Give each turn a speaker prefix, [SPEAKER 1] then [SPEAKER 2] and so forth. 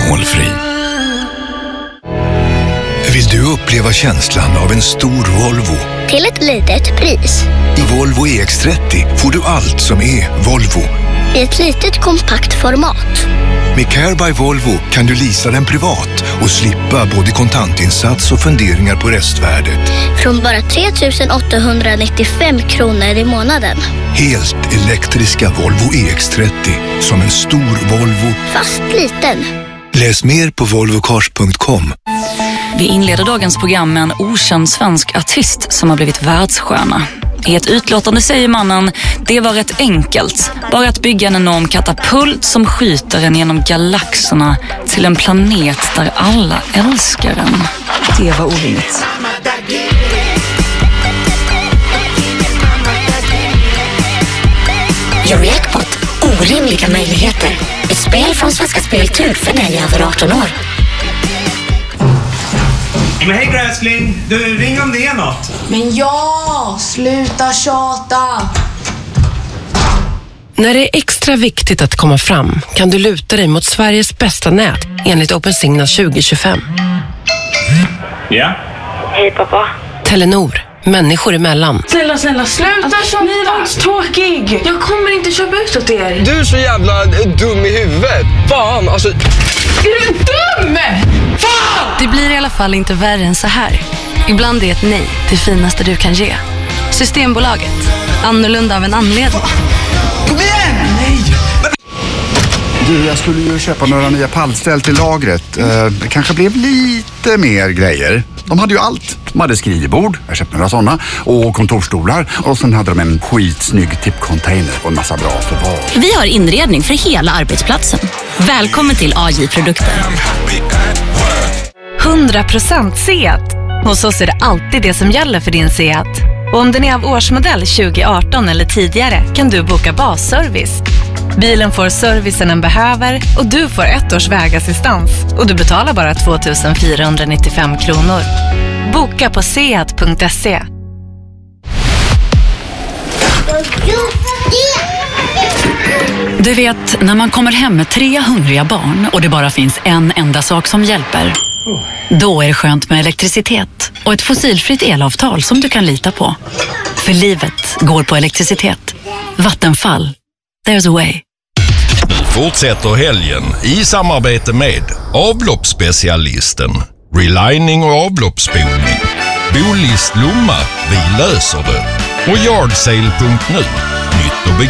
[SPEAKER 1] etanolfri. Vill du uppleva känslan av en stor Volvo?
[SPEAKER 2] Till ett litet pris.
[SPEAKER 1] I Volvo EX30 får du allt som är Volvo.
[SPEAKER 2] I ett litet kompakt format.
[SPEAKER 1] Med Care by Volvo kan du leasa den privat och slippa både kontantinsats och funderingar på restvärdet.
[SPEAKER 2] Från bara 3 895 kronor i månaden.
[SPEAKER 1] Helt elektriska Volvo EX30 som en stor Volvo.
[SPEAKER 2] Fast liten.
[SPEAKER 1] Läs mer på volvocars.com.
[SPEAKER 3] Vi inleder dagens program med en okänd svensk artist som har blivit världsstjärna. I ett utlåtande säger mannen, det var rätt enkelt. Bara att bygga en enorm katapult som skjuter en genom galaxerna till en planet där alla älskar den. Det var orimligt.
[SPEAKER 4] Eurojackpot. Orimliga möjligheter. Ett spel från Svenska Speltur för dig över 18 år.
[SPEAKER 5] Men hej gräsling, du ring om det är något.
[SPEAKER 6] Men ja, sluta tjata.
[SPEAKER 7] När det är extra viktigt att komma fram kan du luta dig mot Sveriges bästa nät enligt OpenSignal 2025.
[SPEAKER 5] Ja?
[SPEAKER 4] Hej pappa.
[SPEAKER 7] Telenor, människor emellan.
[SPEAKER 6] Snälla, sluta tjata. Ni var så tråkig. Jag kommer inte köpa ut åt er.
[SPEAKER 8] Du är så jävla dum i huvudet. Fan, alltså...
[SPEAKER 6] Är du dum? Fan!
[SPEAKER 3] Det blir i alla fall inte värre än så här. Ibland är ett nej det finaste du kan ge. Systembolaget. Annorlunda av en anledning.
[SPEAKER 8] Kom igen! Nej!
[SPEAKER 9] Du, jag skulle ju köpa några nya pallställ till lagret. Det kanske blev lite mer grejer. De hade ju allt. De hade skrivbord, jag köpte några sådana, och kontorstolar. Och sen hade de en skitsnygg tippcontainer och en massa bra förvar.
[SPEAKER 4] Vi har inredning för hela arbetsplatsen. Välkommen till AJ Produkter.
[SPEAKER 10] 100% Seat. Hos oss är det alltid det som gäller för din Seat. Och om den är av årsmodell 2018 eller tidigare kan du boka basservice. Bilen får servicen den behöver och du får 1 års vägassistans. Och du betalar bara 2 495 kronor. Boka på seat.se.
[SPEAKER 3] Du vet, när man kommer hem med 3 hungriga barn och det bara finns en enda sak som hjälper. Då är det skönt med elektricitet och ett fossilfritt elavtal som du kan lita på. För livet går på elektricitet. Vattenfall. There's a way.
[SPEAKER 11] Fortsätter helgen i samarbete med avloppsspecialisten, relining och avloppsspolning, Bolist Lomma, vi löser det, och Yardsale.nu,